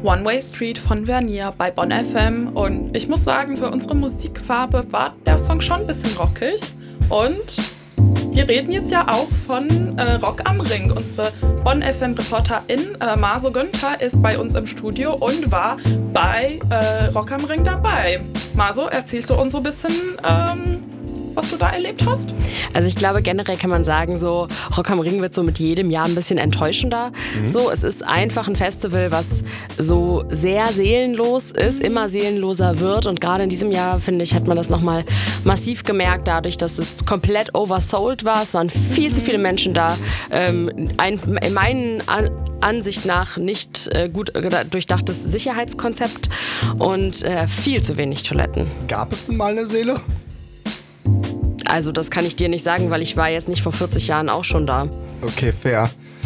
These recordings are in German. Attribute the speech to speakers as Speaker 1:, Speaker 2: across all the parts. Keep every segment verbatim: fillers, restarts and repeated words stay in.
Speaker 1: One Way Street von Vernier bei Bonn F M. Und ich muss sagen, für unsere Musikfarbe war der Song schon ein bisschen rockig. Und wir reden jetzt ja auch von äh, Rock am Ring. Unsere Bonn F M-Reporterin äh, Maso Günther ist bei uns im Studio und war bei äh, Rock am Ring dabei. Maso, erzählst du uns so ein bisschen, ähm, was du da erlebt hast?
Speaker 2: Also ich glaube, generell kann man sagen, so Rock am Ring wird so mit jedem Jahr ein bisschen enttäuschender. Mhm. So, es ist einfach ein Festival, was so sehr seelenlos ist, immer seelenloser wird. Und gerade in diesem Jahr, finde ich, hat man das nochmal massiv gemerkt, dadurch, dass es komplett oversold war. Es waren viel mhm. zu viele Menschen da. Ähm, ein, in meinen An- Ansicht nach nicht äh, gut äh, durchdachtes Sicherheitskonzept und äh, viel zu wenig Toiletten.
Speaker 3: Gab es denn mal eine Seele?
Speaker 2: Also das kann ich dir nicht sagen, weil ich war jetzt nicht vor vierzig Jahren auch schon da.
Speaker 3: Okay, fair.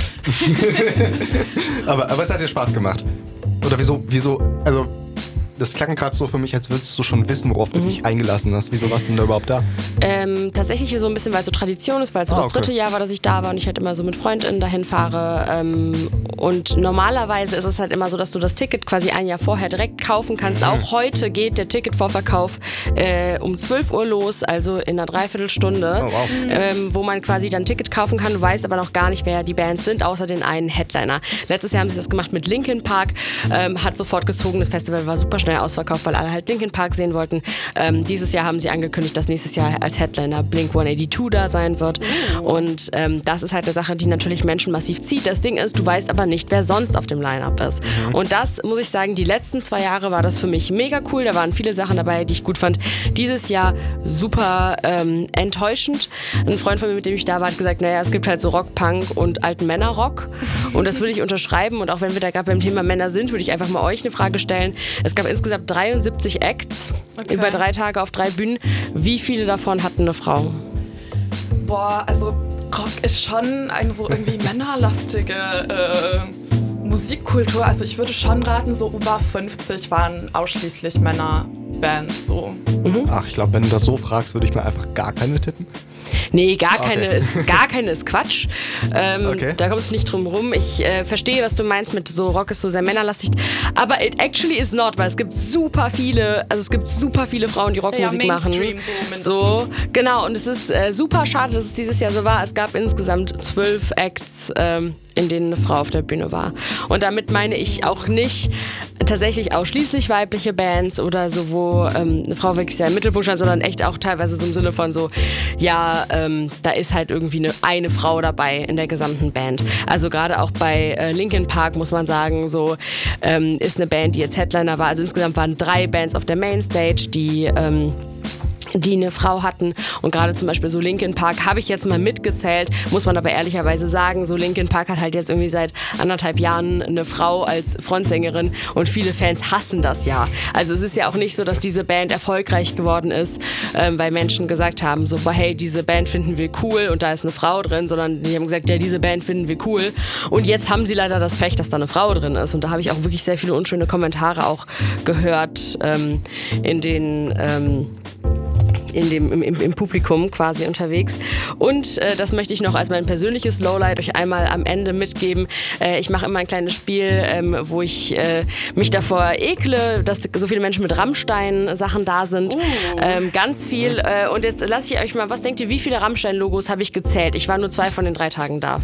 Speaker 3: aber, aber es hat dir Spaß gemacht. Oder wieso, wieso, also das klang gerade so für mich, als würdest du schon wissen, worauf du mhm. dich eingelassen hast. Wieso warst du denn da überhaupt da?
Speaker 2: Ähm, tatsächlich so ein bisschen, weil es so Tradition ist, weil es so
Speaker 3: ah,
Speaker 2: das
Speaker 3: okay.
Speaker 2: dritte Jahr war, dass ich da war und ich halt immer so mit FreundInnen dahin fahre. Ähm, und normalerweise ist es halt immer so, dass du das Ticket quasi ein Jahr vorher direkt kaufen kannst. Mhm. Auch heute geht der Ticketvorverkauf äh, um zwölf Uhr los, also in einer Dreiviertelstunde,
Speaker 3: oh, wow.
Speaker 2: ähm, wo man quasi dann ein Ticket kaufen kann. Du weißt aber noch gar nicht, wer die Bands sind, außer den einen Headliner. Letztes Jahr haben sie das gemacht mit Linkin Park, ähm, hat sofort gezogen, das Festival war super schnell ausverkauft, weil alle halt Linkin Park sehen wollten. Ähm, dieses Jahr haben sie angekündigt, dass nächstes Jahr als Headliner Blink one eighty-two da sein wird. Und ähm, das ist halt eine Sache, die natürlich Menschen massiv zieht. Das Ding ist, du weißt aber nicht, wer sonst auf dem Line-Up ist. Mhm. Und das, muss ich sagen, die letzten zwei Jahre war das für mich mega cool. Da waren viele Sachen dabei, die ich gut fand. Dieses Jahr super ähm, enttäuschend. Ein Freund von mir, mit dem ich da war, hat gesagt, naja, es gibt halt so Rock, Punk und alten Männer-Rock. Und das würde ich unterschreiben. Und auch wenn wir da gerade beim Thema Männer sind, würde ich einfach mal euch eine Frage stellen. Es gab insgesamt dreiundsiebzig Acts okay. über drei Tage auf drei Bühnen. Wie viele davon hatten eine Frau?
Speaker 1: Boah, also Rock ist schon eine so irgendwie männerlastige äh, Musikkultur. Also ich würde schon raten, so über fünfzig waren ausschließlich Männerbands. So.
Speaker 3: Mhm. Ach, ich glaube, wenn du das so fragst, würde ich mir einfach gar keine tippen.
Speaker 2: Nee, gar keine,
Speaker 3: okay.
Speaker 2: ist, gar keine ist Quatsch. Ähm,
Speaker 3: okay.
Speaker 2: Da kommst du nicht drum rum. Ich äh, verstehe, was du meinst mit so Rock ist so sehr männerlastig. Aber it actually is not, weil es gibt super viele, also es gibt super viele Frauen, die Rockmusik
Speaker 1: ja,
Speaker 2: machen.
Speaker 1: So, mindestens.
Speaker 2: so genau, und es ist äh, super schade, dass es dieses Jahr so war. Es gab insgesamt zwölf Acts, ähm, in denen eine Frau auf der Bühne war. Und damit meine ich auch nicht tatsächlich ausschließlich weibliche Bands oder so, wo ähm, eine Frau wirklich sehr im Mittelpunkt stand, sondern echt auch teilweise so im Sinne von so, ja, ähm, da ist halt irgendwie eine, eine Frau dabei in der gesamten Band. Also gerade auch bei äh, Linkin Park muss man sagen, so ähm, ist eine Band, die jetzt Headliner war. Also insgesamt waren drei Bands auf der Mainstage, die ähm, die eine Frau hatten, und gerade zum Beispiel so Linkin Park habe ich jetzt mal mitgezählt, muss man aber ehrlicherweise sagen, so Linkin Park hat halt jetzt irgendwie seit anderthalb Jahren eine Frau als Frontsängerin und viele Fans hassen das ja. Also es ist ja auch nicht so, dass diese Band erfolgreich geworden ist, ähm, weil Menschen gesagt haben, so, hey, diese Band finden wir cool und da ist eine Frau drin, sondern die haben gesagt, ja, diese Band finden wir cool, und jetzt haben sie leider das Pech, dass da eine Frau drin ist, und da habe ich auch wirklich sehr viele unschöne Kommentare auch gehört, ähm, in den ähm, in dem, im, im Publikum quasi unterwegs. Und äh, das möchte ich noch als mein persönliches Lowlight euch einmal am Ende mitgeben. Äh, ich mache immer ein kleines Spiel, ähm, wo ich äh, mich davor ekle, dass so viele Menschen mit Rammstein-Sachen da sind. Uh. Ähm, ganz viel. Äh, und jetzt lasse ich euch mal, was denkt ihr, wie viele Rammstein-Logos habe ich gezählt? Ich war nur zwei von den drei Tagen da.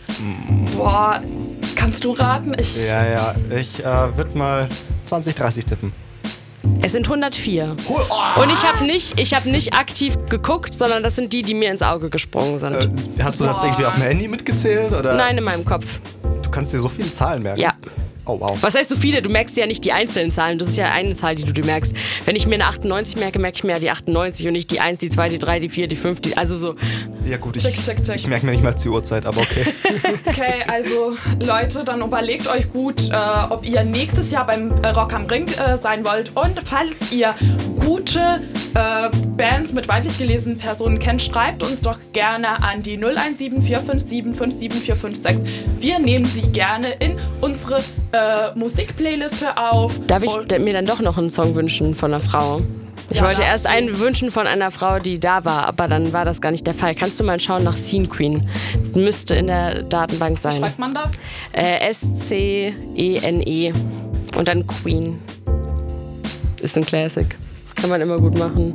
Speaker 1: Boah, kannst du raten? Ich
Speaker 3: ja, ja, ich äh, würde mal zwanzig, dreißig tippen.
Speaker 2: Es sind hundertvier. Oh, und ich habe nicht, ich hab nicht aktiv geguckt, sondern das sind die, die mir ins Auge gesprungen sind.
Speaker 3: Äh, hast du das irgendwie auf dem Handy mitgezählt? Oder?
Speaker 2: Nein, in meinem Kopf.
Speaker 3: Du kannst dir so viele Zahlen merken?
Speaker 2: Ja.
Speaker 3: Oh, wow.
Speaker 2: Was heißt so viele? Du merkst ja nicht die einzelnen Zahlen. Das ist ja eine Zahl, die du dir merkst. Wenn ich mir eine achtundneunzig merke, merke ich mir die achtundneunzig und nicht die eins, die zwei, die drei, die vier, die fünf, die, also so.
Speaker 3: Ja gut, ich,
Speaker 1: check, check, check.
Speaker 3: ich merke mir nicht mal die Uhrzeit, aber okay.
Speaker 1: Okay, also Leute, dann überlegt euch gut, äh, ob ihr nächstes Jahr beim äh, Rock am Ring äh, sein wollt. Und falls ihr gute äh, Bands mit weiblich gelesenen Personen kennt, schreibt uns doch gerne an die null eins sieben vier fünf sieben fünf sieben vier fünf sechs. Wir nehmen sie gerne in unsere äh, Musikplayliste auf.
Speaker 2: Darf ich d- mir dann doch noch einen Song wünschen von einer Frau? Ich ja, wollte erst du. einen wünschen von einer Frau, die da war, aber dann war das gar nicht der Fall. Kannst du mal schauen nach Scene Queen? Müsste in der Datenbank sein.
Speaker 1: Wie schreibt man das?
Speaker 2: Äh, S C E N E. Und dann Queen. Ist ein Classic. Kann man immer gut machen.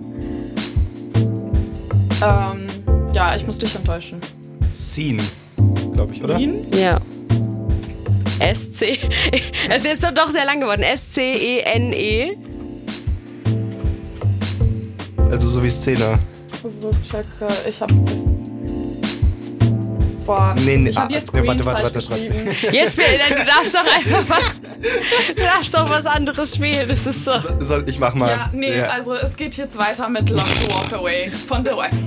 Speaker 1: Ähm, ja, ich muss dich enttäuschen.
Speaker 3: Scene, glaube ich, oder?
Speaker 1: Queen?
Speaker 2: Ja. S C. Es ist jetzt doch sehr lang geworden. S C E N E.
Speaker 3: Also so wie Szene.
Speaker 1: So, checke. Ich hab das. Boah,
Speaker 3: Nee, nee,
Speaker 1: ich hab
Speaker 3: ah,
Speaker 1: jetzt
Speaker 3: nee,
Speaker 1: Queen
Speaker 3: warte, warte,
Speaker 1: falsch
Speaker 3: warte, warte.
Speaker 1: geschrieben.
Speaker 2: Jetzt spiel, dann du darfst doch einfach was. Du darfst doch was anderes spielen. Das ist so.
Speaker 3: So- Soll ich mach mal.
Speaker 1: Ja, nee,
Speaker 3: Ja.
Speaker 1: also es geht jetzt weiter mit Love to Walk Away von The Wax.